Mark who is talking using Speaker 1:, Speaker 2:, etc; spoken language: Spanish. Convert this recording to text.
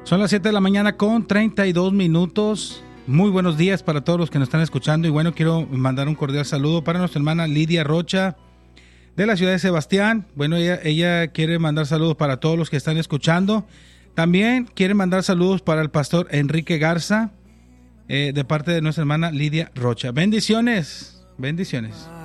Speaker 1: Son las 7 de la mañana con 32 minutos. Muy buenos días para todos los que nos están escuchando. Y bueno, quiero mandar un cordial saludo para nuestra hermana Lidia Rocha de la ciudad de Sebastián. Bueno, ella quiere mandar saludos para todos los que están escuchando. También quiere mandar saludos para el pastor Enrique Garza, de parte de nuestra hermana Lidia Rocha. Bendiciones, bendiciones.